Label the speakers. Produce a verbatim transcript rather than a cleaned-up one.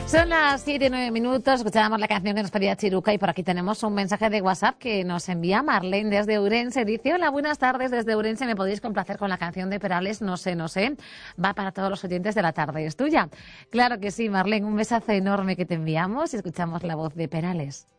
Speaker 1: Son las siete y nueve minutos, escuchábamos la canción que nos pedía Chiruca y por aquí tenemos un mensaje de WhatsApp que nos envía Marlene desde Ourense. Dice, hola, buenas tardes desde Ourense, ¿me podéis complacer con la canción de Perales? No sé, no sé. Va para todos los oyentes de la tarde, ¿es tuya? Claro que sí, Marlene, un besazo enorme que te enviamos y escuchamos la voz de Perales.